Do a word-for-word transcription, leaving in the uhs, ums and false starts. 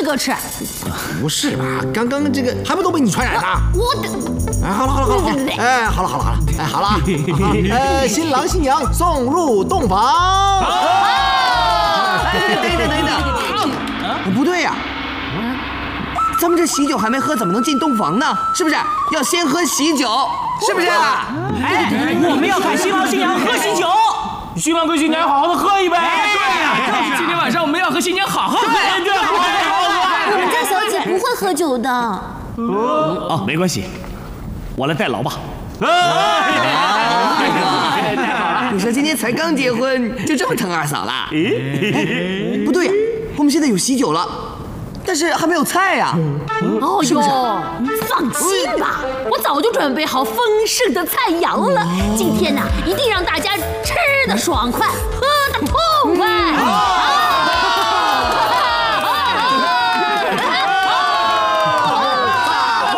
哥吃。 不是吧？刚刚这个还不都被你传染的？ 我的， 哎，好了好了好了，哎，好了好了好了，哎，好了啊，呃，新郎新娘送入洞房。 哎，等一等等一等，不对呀，咱们这喜酒还没喝，怎么能进洞房呢？是不是要先喝喜酒？是不是？ 哎，我们要看新郎新娘喝喜酒。 新郎跟新娘好好的喝一杯。 对呀，今天晚上我们要和新娘好好喝。 对对，好好喝好好喝。 我们家小姐不会喝酒的。 哦，没关系，我来代劳吧。 你说今天才刚结婚，就这么疼二嫂了？哎，不对呀，我们现在有喜酒了，但是还没有菜呀。 哦哟，放心吧，我早就准备好丰盛的菜肴了。今天呢，一定让大家吃得爽快，喝得痛快。